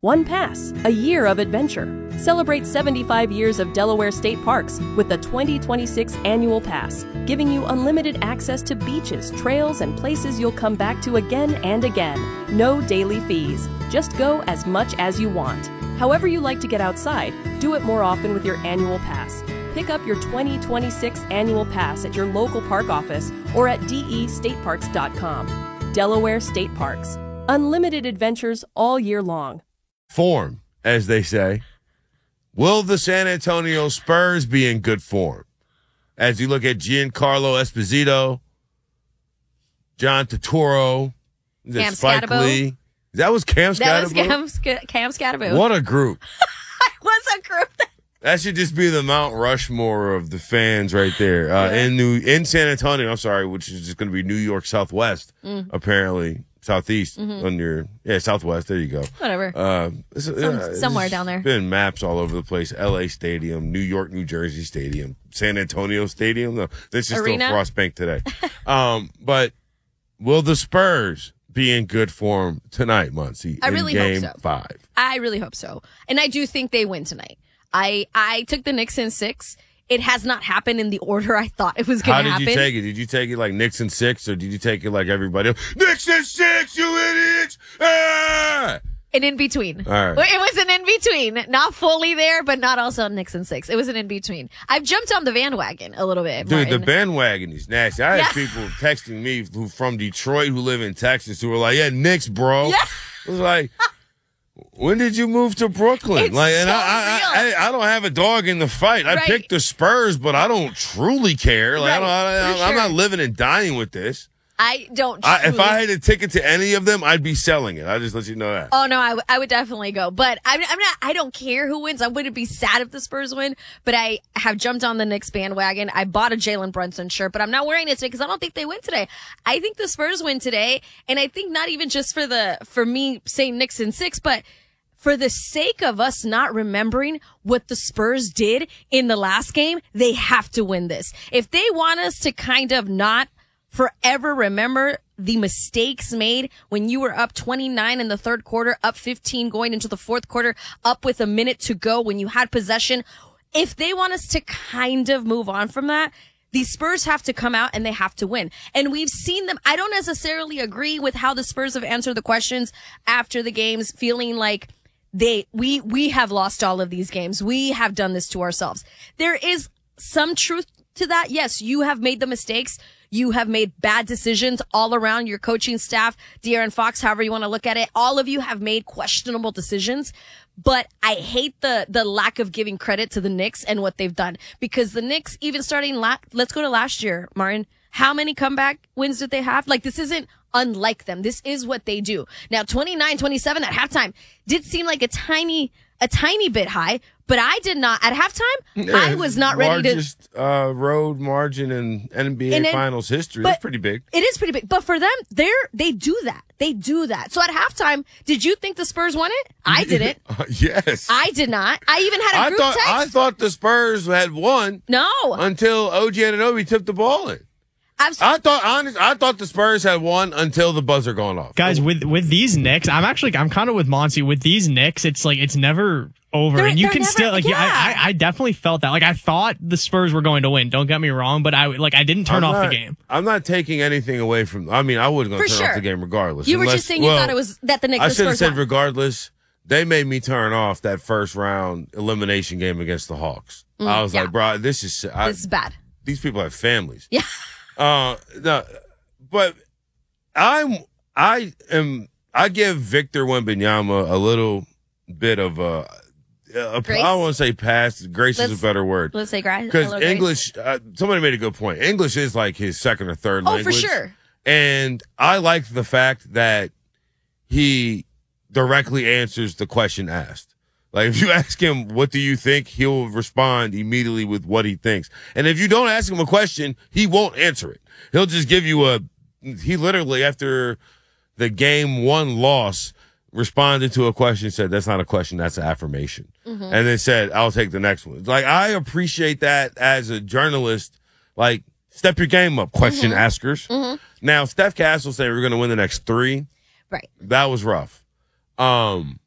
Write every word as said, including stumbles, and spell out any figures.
One pass, a year of adventure. Celebrate seventy-five years of Delaware State Parks with the twenty twenty-six Annual Pass, giving you unlimited access to beaches, trails, and places you'll come back to again and again. No daily fees. Just go as much as you want. However you like to get outside, do it more often with your Annual Pass. Pick up your twenty twenty-six Annual Pass at your local park office or at d e state parks dot com. Delaware State Parks. Unlimited adventures all year long. Form, as they say. Will the San Antonio Spurs be in good form? As you look at Giancarlo Esposito, John Turturro, Cam Spike Scatterbo. Lee. That was Cam Scatterbo? That was Cam, Sc- Cam Scatterbo. What a group. What's a group? That- That should just be the Mount Rushmore of the fans right there. Uh, yeah. In New in San Antonio, I'm sorry, which is just going to be New York Southwest, mm. apparently. Southeast mm-hmm. on your, yeah, Southwest. There you go. Whatever. Uh, it's, Some, uh, somewhere down there. Been maps all over the place. L A Stadium, New York, New Jersey Stadium, San Antonio Stadium. No, this is Arena? still Frostbank today. um, but will the Spurs be in good form tonight, Muncie? I really in game hope so. Five. I really hope so, and I do think they win tonight. I I took the Knicks in six. It has not happened in the order I thought it was going to happen. How did you take it? Did you take it like Knicks in six, or did you take it like everybody else? Knicks in six, you idiots! Ah! An in between. All right. It was an in between, not fully there, but not also Knicks in six. It was an in between. I've jumped on the bandwagon a little bit, dude. Martin. The bandwagon is nasty. I had Yeah. people texting me who from Detroit who live in Texas who were like, "Yeah, Knicks, bro." Yeah. It was like, when did you move to Brooklyn? It's like, and so I, I, I, I don't have a dog in the fight. I Right. picked the Spurs, but I don't truly care. Like, I don't, Right, I, for I'm sure. not living and dying with this. I don't. I, if truly- I had a ticket to any of them, I'd be selling it. I just let you know that. Oh no, I, w- I would definitely go, but I'm, I'm not. I don't care who wins. I wouldn't be sad if the Spurs win, but I have jumped on the Knicks bandwagon. I bought a Jalen Brunson shirt, but I'm not wearing it today because I don't think they win today. I think the Spurs win today, and I think not even just for the for me saying Knicks in six, but for the sake of us not remembering what the Spurs did in the last game, they have to win this. If they want us to kind of not forever remember the mistakes made when you were up twenty-nine in the third quarter, up fifteen going into the fourth quarter, up with a minute to go when you had possession. If they want us to kind of move on from that, the Spurs have to come out and they have to win. And we've seen them. I don't necessarily agree with how the Spurs have answered the questions after the games, feeling like they, we, we have lost all of these games. We have done this to ourselves. There is some truth to that. Yes, you have made the mistakes. You have made bad decisions all around your coaching staff, De'Aaron Fox, however you want to look at it. All of you have made questionable decisions, but I hate the, the lack of giving credit to the Knicks and what they've done, because the Knicks, even starting la- let's go to last year, Martin, how many comeback wins did they have? Like, this isn't unlike them. This is what they do. Now, twenty-nine twenty-seven at halftime did seem like a tiny, a tiny bit high, but I did not, at halftime, Yeah, I was not ready to. Largest uh, road margin in N B A And then- Finals history. but That's pretty big. It is pretty big. But for them, they're, they do that. They do that. So at halftime, did you think the Spurs won it? I didn't. Uh, yes. I did not. I even had a I group thought text. I thought the Spurs had won no. until O G Anunoby tipped the ball in. I've, I thought honest, I thought the Spurs had won until the buzzer gone off. Guys, with with these Knicks, I'm actually I'm kind of with Monty. With these Knicks, it's like it's never over, They're- and you they're can never- still like yeah. I, I I definitely felt that. Like I thought the Spurs were going to win. Don't get me wrong, but I like I didn't turn I'm off not- the game. I'm not taking anything away from. I mean, I wasn't going For to turn off sure. the game regardless. you were unless- just saying you well, thought it was that the Knicks I the should have Spurs said won. regardless. They made me turn off that first round elimination game against the Hawks. I was yeah. like, bro, this is I, This is bad. these people have families. Yeah. Uh, no, but I'm, I am, I give Victor Wembanyama a little bit of a, a Grace? I don't want to say pass. Grace is Let's- a better word. Let's say grass. Because English, uh, somebody made a good point. English is like his second or third Oh, language. for sure. And I like the fact that he directly answers the question asked. Like, if you ask him, what do you think? He'll respond immediately with what he thinks. And if you don't ask him a question, he won't answer it. He'll just give you a, he literally, after the game one loss, responded to a question, said, that's not a question, that's an affirmation. Mm-hmm. And then said, I'll take the next one. Like, I appreciate that as a journalist. Like, step your game up, question Mm-hmm. askers. Mm-hmm. Now, Steph Castle said we're going to win the next three. Right. That was rough. Um,